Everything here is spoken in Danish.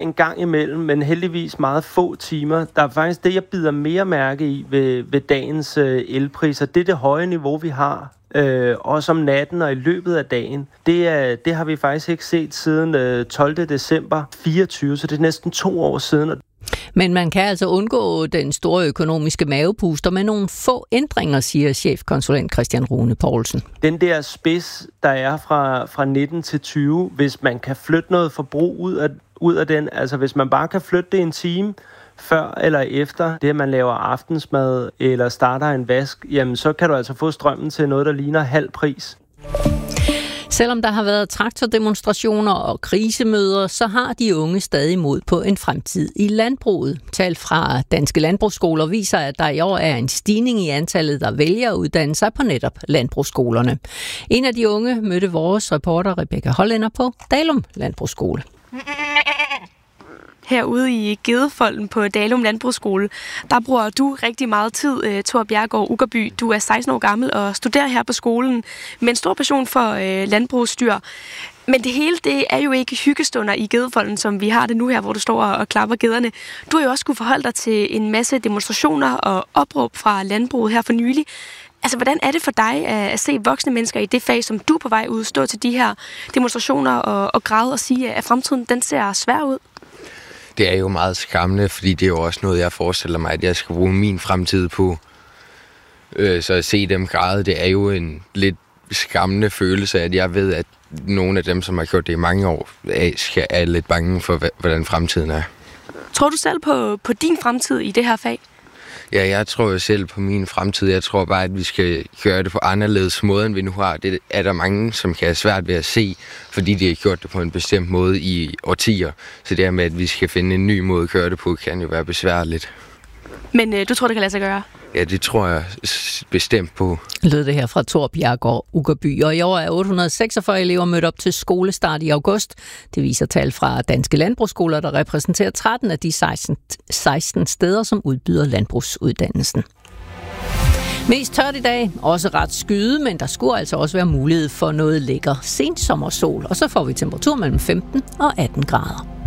en gang imellem, men heldigvis meget få timer. Der er faktisk det, jeg bider mere mærke i ved dagens elpriser. Det er det høje niveau, vi har. Også om natten og i løbet af dagen. Det har vi faktisk ikke set siden 12. december 24, så det er næsten 2 år siden. Men man kan altså undgå den store økonomiske mavepuster med nogle få ændringer, siger chefkonsulent Christian Rune Poulsen. Den der spids, der er fra 19 til 20, hvis man kan flytte noget forbrug ud af den, altså hvis man bare kan flytte det en time før eller efter det, at man laver aftensmad eller starter en vask, jamen så kan du altså få strømmen til noget, der ligner halv pris. Selvom der har været traktordemonstrationer og krisemøder, så har de unge stadig mod på en fremtid i landbruget. Tal fra Danske Landbrugsskoler viser, at der i år er en stigning i antallet, der vælger at uddanne sig på netop landbrugsskolerne. En af de unge mødte vores reporter Rebecca Hollænder på Dalum Landbrugsskole. Herude i Gedefolden på Dalum Landbrugsskole, der bruger du rigtig meget tid, Thor Bjergård Uggerby. Du er 16 år gammel og studerer her på skolen med en stor passion for landbrugsdyr. Men det hele, det er jo ikke hyggestunder i Gedefolden, som vi har det nu her, hvor du står og klapper gederne. Du har jo også skulle forholde dig til en masse demonstrationer og opråb fra landbruget her for nylig. Altså, hvordan er det for dig at se voksne mennesker i det fag, som du er på vej ud, stå til de her demonstrationer og græde og sige, at fremtiden den ser svær ud? Det er jo meget skræmmende, fordi det er jo også noget, jeg forestiller mig, at jeg skal bruge min fremtid på. Så at se dem græde, det er jo en lidt skræmmende følelse, at jeg ved, at nogle af dem, som har gjort det i mange år, er lidt bange for, hvordan fremtiden er. Tror du selv på din fremtid i det her fag? Ja, jeg tror jo selv på min fremtid. Jeg tror bare, at vi skal gøre det på anderledes måde, end vi nu har. Det er der mange, som kan have svært ved at se, fordi de har gjort det på en bestemt måde i årtier. Så det med, at vi skal finde en ny måde at gøre det på, kan jo være besværligt. Men du tror, det kan lade sig gøre? Ja, det tror jeg bestemt på. Lød det her fra Thor Bjergård Uggerby. Og i år er 846 elever mødt op til skolestart i august. Det viser tal fra Danske Landbrugsskoler, der repræsenterer 13 af de 16 steder, som udbyder landbrugsuddannelsen. Mest tørt i dag, også ret skyde, men der skulle altså også være mulighed for noget lækker sensommersol. Og så får vi temperatur mellem 15 og 18 grader.